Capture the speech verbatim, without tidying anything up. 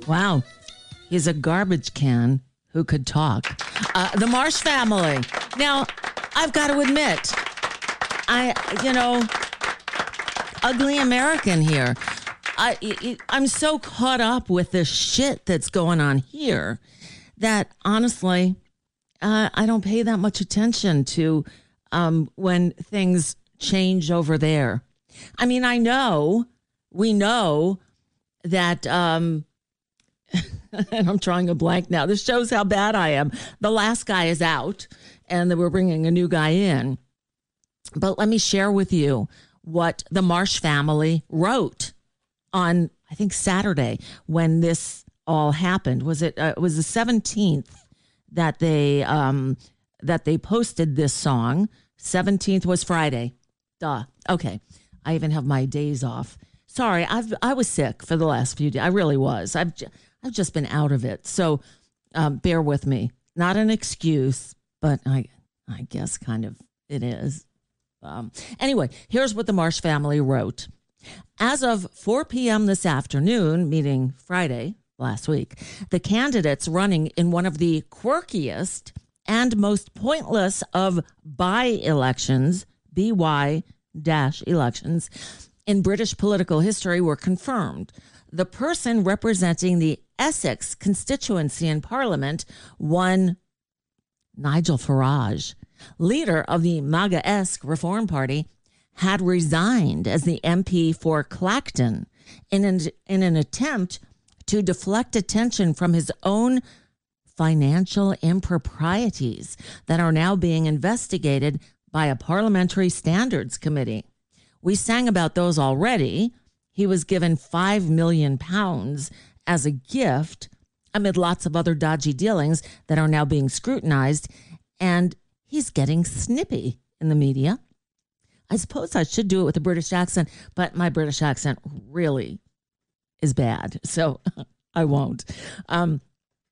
Wow. He's a garbage can who could talk. Uh, the Marsh Family. Now, I've got to admit, I, you know, ugly American here. I, I'm so caught up with this shit that's going on here that honestly, uh, I don't pay that much attention to um, when things change over there. I mean, I know, we know that, um, and I'm drawing a blank now. This shows how bad I am. The last guy is out and we're bringing a new guy in. But let me share with you what the Marsh Family wrote on, I think, Saturday when this all happened. Was it, uh, it was the seventeenth that they, um, that they posted this song. seventeenth was Friday. Duh. Okay. I even have my days off. Sorry. I've, I was sick for the last few days. I really was. I've, I've just been out of it. So, um, bear with me. Not an excuse, but I, I guess kind of it is. Um, anyway, here's what the Marsh Family wrote. As of four p.m. this afternoon, meaning Friday last week, the candidates running in one of the quirkiest and most pointless of by-elections, B Y dash elections, in British political history were confirmed. The person representing the Essex constituency in Parliament, one Nigel Farage, leader of the MAGA-esque Reform Party, had resigned as the M P for Clacton in an, in an attempt to deflect attention from his own financial improprieties that are now being investigated by a parliamentary standards committee. We sang about those already. He was given five million pounds as a gift amid lots of other dodgy dealings that are now being scrutinized, and he's getting snippy in the media. I suppose I should do it with a British accent, but my British accent really is bad, so I won't. Um,